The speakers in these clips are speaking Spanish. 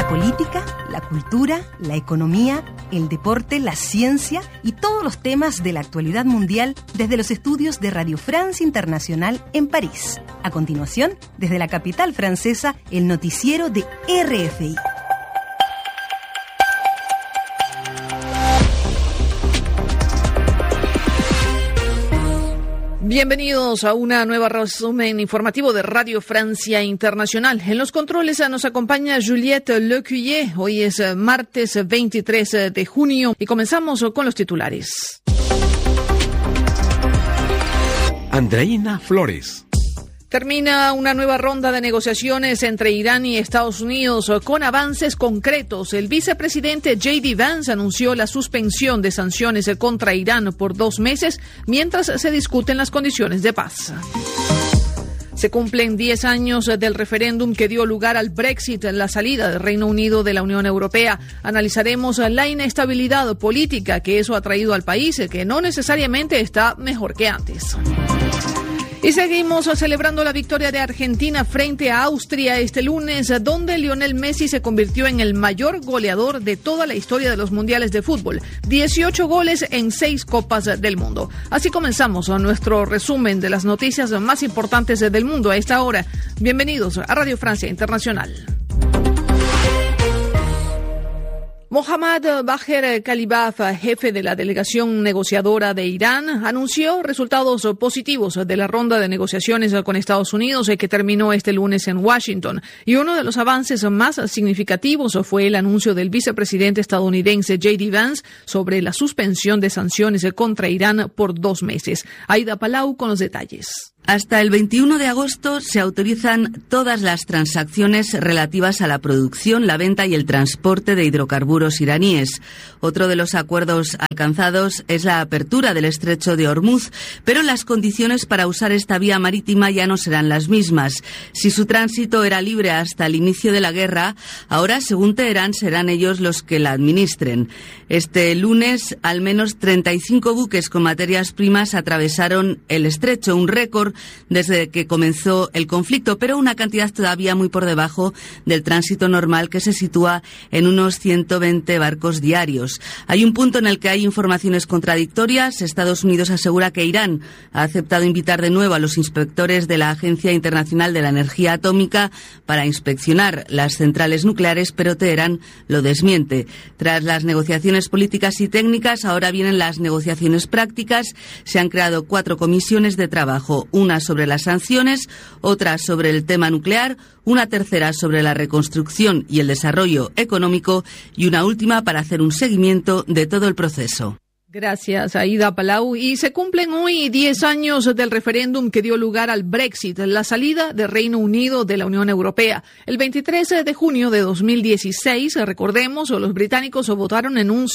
La política, la cultura, la economía, el deporte, la ciencia y todos los temas de la actualidad mundial desde los estudios de Radio France Internacional en París. A continuación, desde la capital francesa, el noticiero de RFI. Bienvenidos a una nueva resumen informativo de Radio Francia Internacional. En los controles nos acompaña Juliette Lecuyer. Hoy es martes 23 de junio y comenzamos con los titulares. Andreina Flores. Termina una nueva ronda de negociaciones entre Irán y Estados Unidos con avances concretos. El vicepresidente J.D. Vance anunció la suspensión de sanciones contra Irán por 2 meses mientras se discuten las condiciones de paz. Se cumplen 10 años del referéndum que dio lugar al Brexit, la salida del Reino Unido de la Unión Europea. Analizaremos la inestabilidad política que eso ha traído al país, que no necesariamente está mejor que antes. Y seguimos celebrando la victoria de Argentina frente a Austria este lunes, donde Lionel Messi se convirtió en el mayor goleador de toda la historia de los mundiales de fútbol. 18 goles en 6 Copas del Mundo. Así comenzamos nuestro resumen de las noticias más importantes del mundo a esta hora. Bienvenidos a Radio Francia Internacional. Mohammad Bagher Khalibaf, jefe de la delegación negociadora de Irán, anunció resultados positivos de la ronda de negociaciones con Estados Unidos que terminó este lunes en Washington. Y uno de los avances más significativos fue el anuncio del vicepresidente estadounidense J.D. Vance sobre la suspensión de sanciones contra Irán por 2 meses. Aida Palau con los detalles. Hasta el 21 de agosto se autorizan todas las transacciones relativas a la producción, la venta y el transporte de hidrocarburos iraníes. Otro de los acuerdos alcanzados es la apertura del estrecho de Hormuz, pero las condiciones para usar esta vía marítima ya no serán las mismas. Si su tránsito era libre hasta el inicio de la guerra, ahora, según Teherán, serán ellos los que la administren. Este lunes, al menos 35 buques con materias primas atravesaron el estrecho, un récord desde que comenzó el conflicto, pero una cantidad todavía muy por debajo del tránsito normal, que se sitúa en unos 120 barcos diarios. Hay un punto en el que hay informaciones contradictorias. Estados Unidos asegura que Irán ha aceptado invitar de nuevo a los inspectores de la Agencia Internacional de la Energía Atómica para inspeccionar las centrales nucleares, pero Teherán lo desmiente. Tras las negociaciones políticas y técnicas, ahora vienen las negociaciones prácticas. Se han creado 4 comisiones de trabajo, una sobre las sanciones, otra sobre el tema nuclear, una tercera sobre la reconstrucción y el desarrollo económico y una última para hacer un seguimiento de todo el proceso. Gracias, Aida Palau. Y se cumplen hoy 10 años del referéndum que dio lugar al Brexit, la salida del Reino Unido de la Unión Europea. El 23 de junio de 2016, recordemos, los británicos votaron en un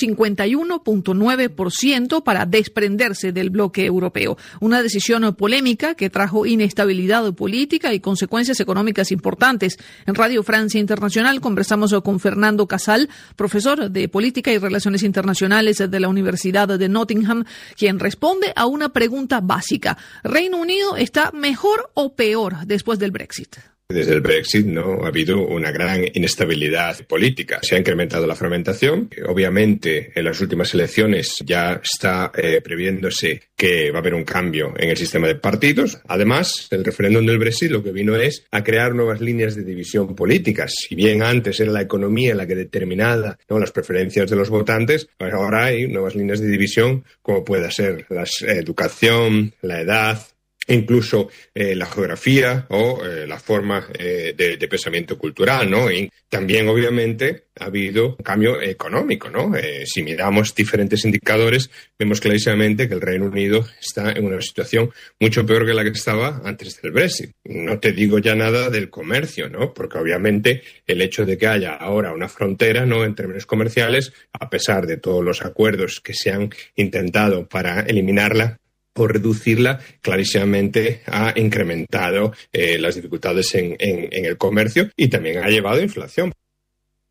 51.9% para desprenderse del bloque europeo. Una decisión polémica que trajo inestabilidad política y consecuencias económicas importantes. En Radio Francia Internacional conversamos con Fernando Casal, profesor de Política y Relaciones Internacionales de la Universidad de Nottingham, quien responde a una pregunta básica. ¿Reino Unido está mejor o peor después del Brexit? Desde el Brexit no ha habido una gran inestabilidad política. Se ha incrementado la fragmentación. Obviamente, en las últimas elecciones ya está previéndose que va a haber un cambio en el sistema de partidos. Además, el referéndum del Brexit lo que vino es a crear nuevas líneas de división políticas. Si bien antes era la economía la que determinaba, ¿no?, las preferencias de los votantes, pues ahora hay nuevas líneas de división, como pueda ser la educación, la edad, incluso la geografía o la forma de pensamiento cultural, ¿no? Y también, obviamente, ha habido un cambio económico, ¿no? Si miramos diferentes indicadores, vemos clarísimamente que el Reino Unido está en una situación mucho peor que la que estaba antes del Brexit. No te digo ya nada del comercio, ¿no? Porque, obviamente, el hecho de que haya ahora una frontera, ¿no?, en términos comerciales, a pesar de todos los acuerdos que se han intentado para eliminarla o reducirla, clarísimamente ha incrementado las dificultades en el comercio y también ha llevado a inflación.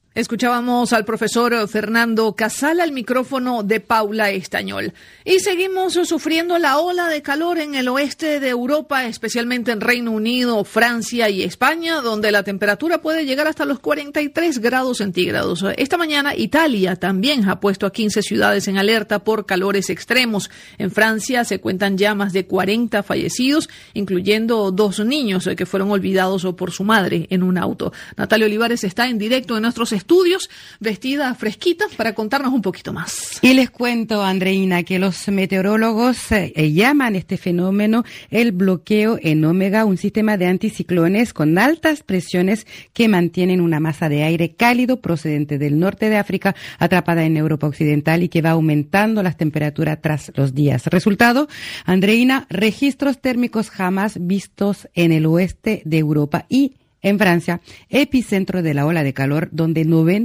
Escuchábamos al profesor Fernando Casal al micrófono de Paula Estañol. Y seguimos sufriendo la ola de calor en el oeste de Europa, especialmente en Reino Unido, Francia y España, donde la temperatura puede llegar hasta los 43 grados centígrados. Esta mañana Italia también ha puesto a 15 ciudades en alerta por calores extremos. En Francia se cuentan ya más de 40 fallecidos, incluyendo 2 niños que fueron olvidados por su madre en un auto. Natalia Olivares está en directo en nuestros estudios, vestida fresquita, para contarnos un poquito más. Y les cuento, Andreina, que los meteorólogos llaman este fenómeno el bloqueo en Omega, un sistema de anticiclones con altas presiones que mantienen una masa de aire cálido procedente del norte de África atrapada en Europa Occidental y que va aumentando las temperaturas tras los días. Resultado, Andreina, registros térmicos jamás vistos en el oeste de Europa y en Francia, epicentro de la ola de calor, donde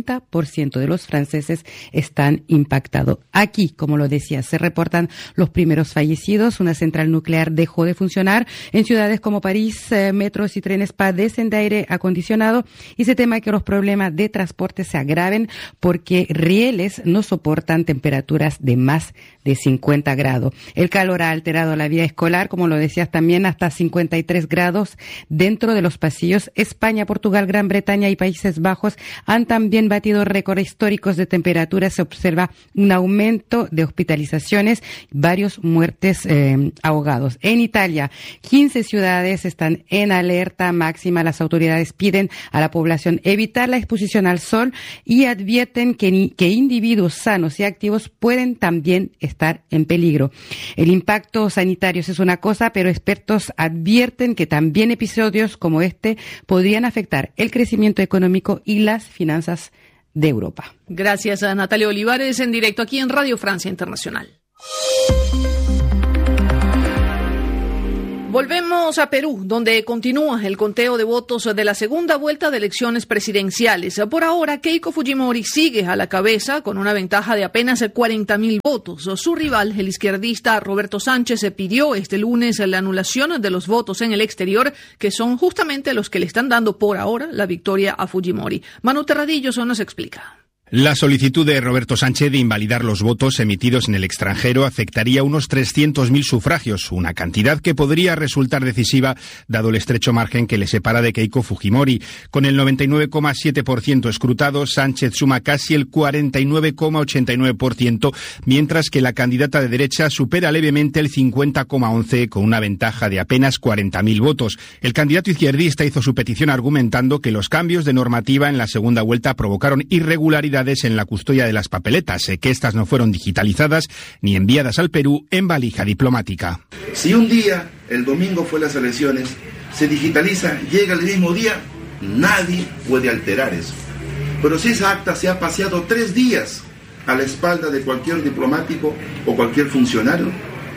90% de los franceses están impactados. Aquí, como lo decía, se reportan los primeros fallecidos. Una central nuclear dejó de funcionar. En ciudades como París, metros y trenes padecen de aire acondicionado y se teme que los problemas de transporte se agraven porque rieles no soportan temperaturas de más de 50 grados. El calor ha alterado la vida escolar, como lo decías también, hasta 53 grados dentro de los pasillos. España, Portugal, Gran Bretaña y Países Bajos han también batido récords históricos de temperatura. Se observa un aumento de hospitalizaciones, varios muertes ahogados. En Italia, 15 ciudades están en alerta máxima. Las autoridades piden a la población evitar la exposición al sol y advierten que individuos sanos y activos pueden también estar en peligro. El impacto sanitario es una cosa, pero expertos advierten que también episodios como este podrían afectar el crecimiento económico y las finanzas de Europa. Gracias a Natalia Olivares en directo aquí en Radio Francia Internacional. Volvemos a Perú, donde continúa el conteo de votos de la segunda vuelta de elecciones presidenciales. Por ahora, Keiko Fujimori sigue a la cabeza con una ventaja de apenas 40.000 votos. Su rival, el izquierdista Roberto Sánchez, pidió este lunes la anulación de los votos en el exterior, que son justamente los que le están dando por ahora la victoria a Fujimori. Manu Terradillos nos explica. La solicitud de Roberto Sánchez de invalidar los votos emitidos en el extranjero afectaría unos 300.000 sufragios, una cantidad que podría resultar decisiva dado el estrecho margen que le separa de Keiko Fujimori. Con el 99,7% escrutado, Sánchez suma casi el 49,89%, mientras que la candidata de derecha supera levemente el 50,11% con una ventaja de apenas 40.000 votos. El candidato izquierdista hizo su petición argumentando que los cambios de normativa en la segunda vuelta provocaron irregularidades en la custodia de las papeletas, que estas no fueron digitalizadas ni enviadas al Perú en valija diplomática. Si un día, el domingo fue las elecciones, se digitaliza, llega el mismo día, nadie puede alterar eso. Pero si esa acta se ha paseado 3 días a la espalda de cualquier diplomático o cualquier funcionario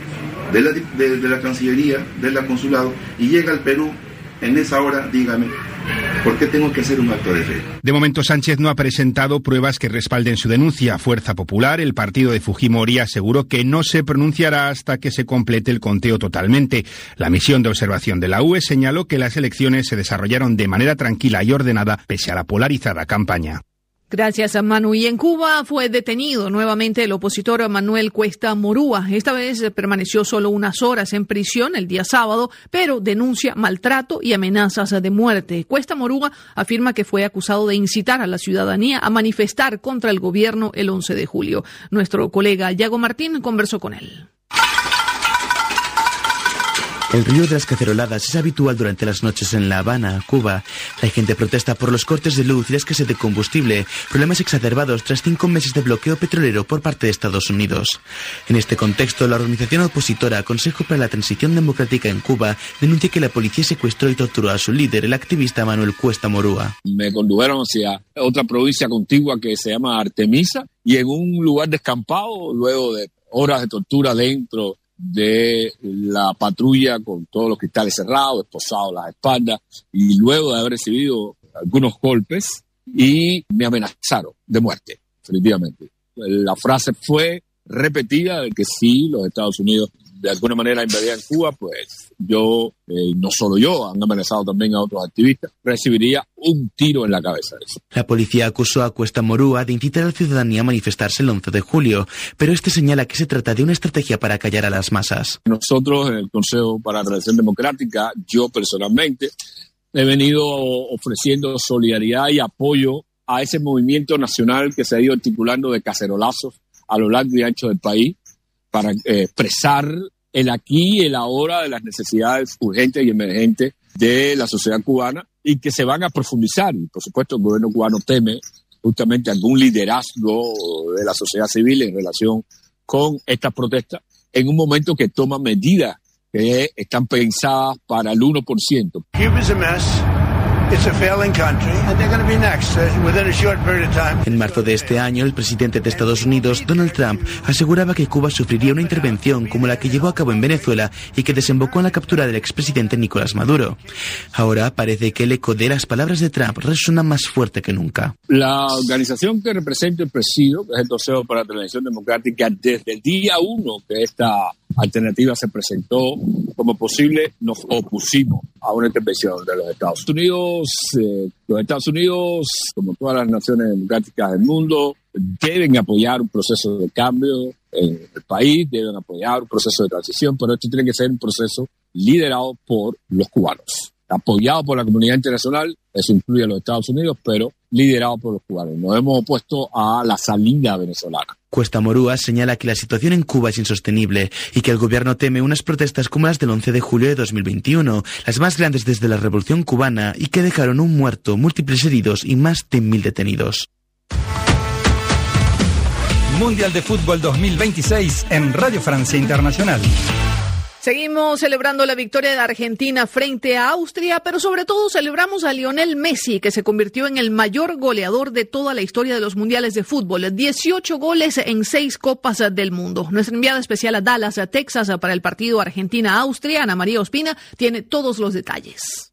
de la Cancillería, del consulado, y llega al Perú en esa hora, dígame, ¿por qué tengo que hacer un acto de fe? De momento, Sánchez no ha presentado pruebas que respalden su denuncia. Fuerza Popular, el partido de Fujimori, aseguró que no se pronunciará hasta que se complete el conteo totalmente. La misión de observación de la UE señaló que las elecciones se desarrollaron de manera tranquila y ordenada pese a la polarizada campaña. Gracias a Manu. Y en Cuba fue detenido nuevamente el opositor Manuel Cuesta Morúa. Esta vez permaneció solo unas horas en prisión el día sábado, pero denuncia maltrato y amenazas de muerte. Cuesta Morúa afirma que fue acusado de incitar a la ciudadanía a manifestar contra el gobierno el 11 de julio. Nuestro colega Yago Martín conversó con él. El ruido de las caceroladas es habitual durante las noches en La Habana, Cuba. La gente protesta por los cortes de luz y la escasez de combustible, problemas exacerbados tras 5 meses de bloqueo petrolero por parte de Estados Unidos. En este contexto, la organización opositora Consejo para la Transición Democrática en Cuba denuncia que la policía secuestró y torturó a su líder, el activista Manuel Cuesta Morúa. Me condujeron hacia otra provincia contigua que se llama Artemisa, y en un lugar descampado, luego de horas de tortura dentro de la patrulla con todos los cristales cerrados, esposados las espaldas, y luego de haber recibido algunos golpes, y me amenazaron de muerte, definitivamente. La frase fue repetida de que sí, los Estados Unidos de alguna manera invadieran Cuba, pues yo, no solo yo, han amenazado también a otros activistas, recibiría un tiro en la cabeza. La policía acusó a Cuesta Morúa de incitar a la ciudadanía a manifestarse el 11 de julio, pero este señala que se trata de una estrategia para callar a las masas. Nosotros, en el Consejo para la Transición Democrática, yo personalmente, he venido ofreciendo solidaridad y apoyo a ese movimiento nacional que se ha ido articulando de cacerolazos a lo largo y ancho del país para expresar el aquí y el ahora de las necesidades urgentes y emergentes de la sociedad cubana y que se van a profundizar. Y por supuesto el gobierno cubano teme justamente algún liderazgo de la sociedad civil en relación con estas protestas en un momento que toma medidas que están pensadas para el 1%. En marzo de este año, el presidente de Estados Unidos, Donald Trump, aseguraba que Cuba sufriría una intervención como la que llevó a cabo en Venezuela y que desembocó en la captura del expresidente Nicolás Maduro. Ahora parece que el eco de las palabras de Trump resuena más fuerte que nunca. La organización que representa el presidio, que es el Consejo para la Transición Democrática, desde el día 1 que esta alternativa se presentó como posible, nos opusimos a una intervención de los Estados Unidos. Los Estados Unidos, como todas las naciones democráticas del mundo, deben apoyar un proceso de cambio en el país, deben apoyar un proceso de transición, pero esto tiene que ser un proceso liderado por los cubanos, apoyado por la comunidad internacional, eso incluye a los Estados Unidos, pero liderado por los cubanos. Nos hemos opuesto a la salida venezolana. Cuesta Morúa señala que la situación en Cuba es insostenible y que el gobierno teme unas protestas como las del 11 de julio de 2021, las más grandes desde la Revolución Cubana y que dejaron un muerto, múltiples heridos y más de 1.000 detenidos. Mundial de Fútbol 2026 en Radio Francia Internacional. Seguimos celebrando la victoria de Argentina frente a Austria, pero sobre todo celebramos a Lionel Messi, que se convirtió en el mayor goleador de toda la historia de los mundiales de fútbol. 18 goles en 6 Copas del Mundo. Nuestra enviada especial a Dallas, a Texas, para el partido Argentina-Austria, Ana María Ospina, tiene todos los detalles.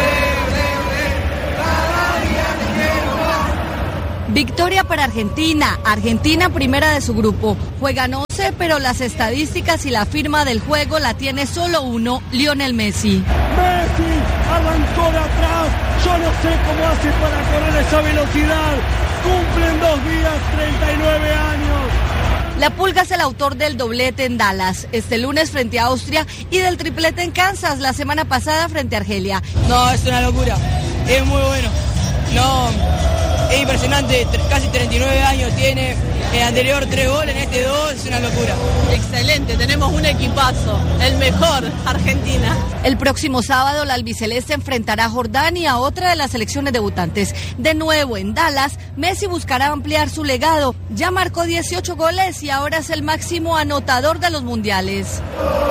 Victoria para Argentina. Argentina primera de su grupo. Juegan 11, pero las estadísticas y la firma del juego la tiene solo uno, Lionel Messi. Messi arrancó de atrás. Yo no sé cómo hace para correr esa velocidad. Cumplen 2 días, 39 años. La Pulga es el autor del doblete en Dallas este lunes frente a Austria y del triplete en Kansas la semana pasada frente a Argelia. No, es una locura. Es muy bueno. No, es impresionante. Casi 39 años tiene. En el anterior 3 goles, en este 2, es una locura. Excelente, tenemos un equipazo, el mejor, Argentina. El próximo sábado la albiceleste enfrentará a Jordania, otra de las selecciones debutantes. De nuevo en Dallas, Messi buscará ampliar su legado. Ya marcó 18 goles y ahora es el máximo anotador de los mundiales.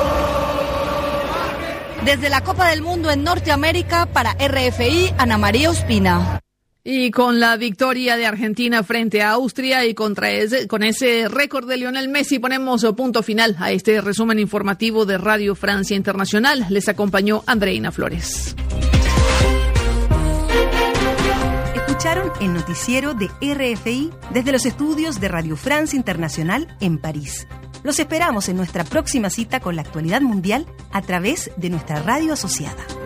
Desde la Copa del Mundo en Norteamérica, para RFI, Ana María Ospina. Y con la victoria de Argentina frente a Austria y con ese récord de Lionel Messi ponemos punto final a este resumen informativo de Radio Francia Internacional. Les acompañó Andreina Flores. Escucharon el noticiero de RFI desde los estudios de Radio Francia Internacional en París. Los esperamos en nuestra próxima cita con la actualidad mundial a través de nuestra radio asociada.